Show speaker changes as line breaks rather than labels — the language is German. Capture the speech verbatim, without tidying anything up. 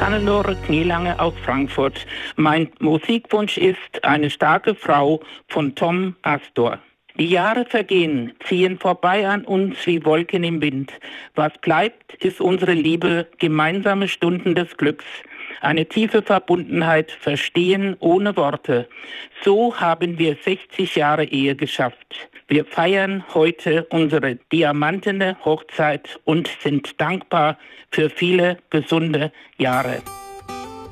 Hannelore Knielange aus Frankfurt. Mein Musikwunsch ist Eine starke Frau von Tom Astor. Die Jahre vergehen, ziehen vorbei an uns wie Wolken im Wind. Was bleibt, ist unsere Liebe, gemeinsame Stunden des Glücks. Eine tiefe Verbundenheit, Verstehen ohne Worte. So haben wir sechzig Jahre Ehe geschafft. Wir feiern heute unsere diamantene Hochzeit und sind dankbar für viele gesunde Jahre.